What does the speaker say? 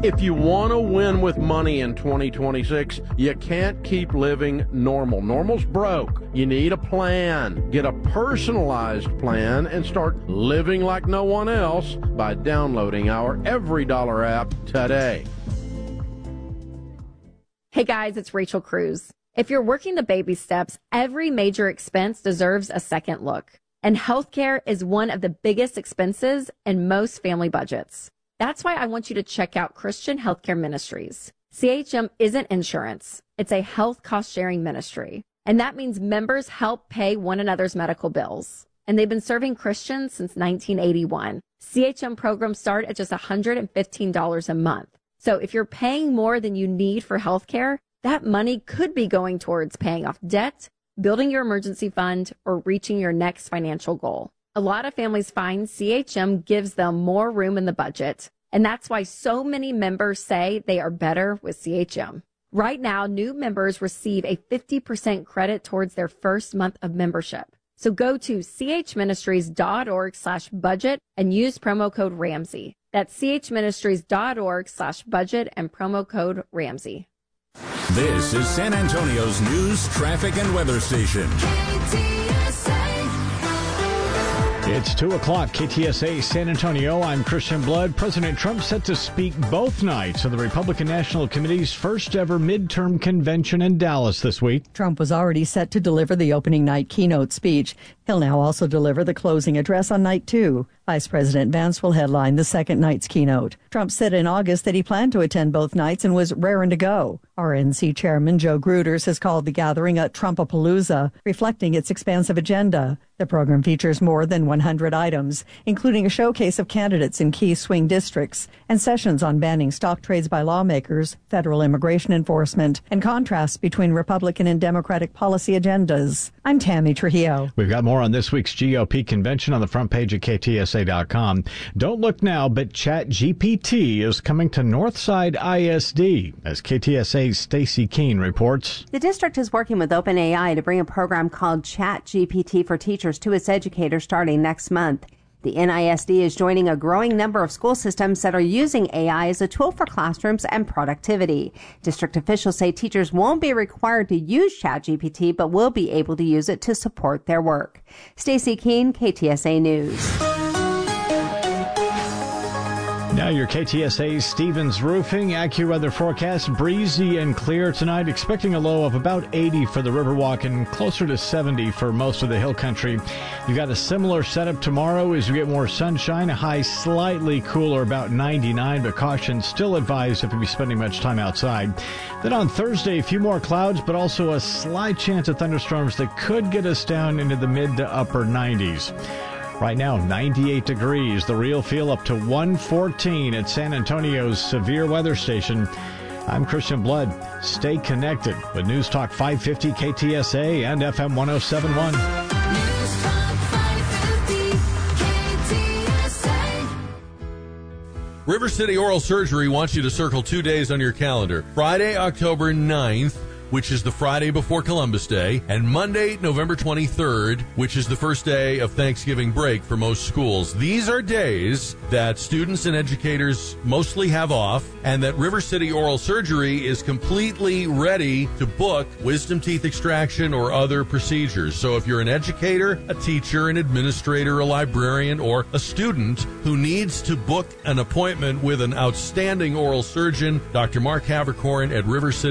If you want to win with money in 2026, you can't keep living normal. Normal's broke. You need a plan. Get a personalized plan and start living like no one else by downloading our EveryDollar app today. Hey guys, it's Rachel Cruz. If you're working the baby steps, every major expense deserves a second look. And healthcare is one of the biggest expenses in most family budgets. That's why I want you to check out Christian Healthcare Ministries. CHM isn't insurance. It's a health cost-sharing ministry. And that means members help pay one another's medical bills. And they've been serving Christians since 1981. CHM programs start at just $115 a month. So if you're paying more than you need for healthcare, that money could be going towards paying off debt, building your emergency fund, or reaching your next financial goal. A lot of families find CHM gives them more room in the budget, and that's why so many members say they are better with CHM. Right now, new members receive a 50% credit towards their first month of membership. So go to chministries.org/budget and use promo code Ramsey. That's chministries.org/budget and promo code Ramsey. This is San Antonio's news, traffic, and weather station. It's 2 o'clock, KTSA San Antonio. I'm Christian Blood. President Trump set to speak both nights of the Republican National Committee's first ever midterm convention in Dallas this week. Trump was already set to deliver the opening night keynote speech. He'll now also deliver the closing address on night 2. Vice President Vance will headline the second night's keynote. Trump said in August that he planned to attend both nights and was raring to go. RNC Chairman Joe Gruters has called the gathering a Trumpapalooza, reflecting its expansive agenda. The program features more than 100 items, including a showcase of candidates in key swing districts and sessions on banning stock trades by lawmakers, federal immigration enforcement, and contrasts between Republican and Democratic policy agendas. I'm Tammy Trujillo. We've got more on this week's GOP convention on the front page of KTSA.com. Don't look now, but ChatGPT is coming to Northside ISD, as KTSA's Stacy Keene reports. The district is working with OpenAI to bring a program called ChatGPT for Teachers to its educators starting next month. The NISD is joining a growing number of school systems that are using AI as a tool for classrooms and productivity. District officials say teachers won't be required to use ChatGPT, but will be able to use it to support their work. Stacy Keene, KTSA News. Now your KTSA Stevens Roofing AccuWeather forecast. Breezy and clear tonight, expecting a low of about 80 for the Riverwalk and closer to 70 for most of the hill country. You've got a similar setup tomorrow as you get more sunshine, a high slightly cooler, about 99, but caution still advised if you'll be spending much time outside. Then on Thursday, a few more clouds, but also a slight chance of thunderstorms that could get us down into the mid to upper 90s. Right now, 98 degrees. The real feel up to 114 at San Antonio's severe weather station. I'm Christian Blood. Stay connected with News Talk 550 KTSA and FM 1071. News Talk 550 KTSA. River City Oral Surgery wants you to circle 2 days on your calendar. Friday, October 9th, which is the Friday before Columbus Day, and Monday, November 23rd, which is the first day of Thanksgiving break for most schools. These are days that students and educators mostly have off, and that River City Oral Surgery is completely ready to book wisdom teeth extraction or other procedures. So if you're an educator, a teacher, an administrator, a librarian, or a student who needs to book an appointment with an outstanding oral surgeon, Dr. Mark Havercorn at River City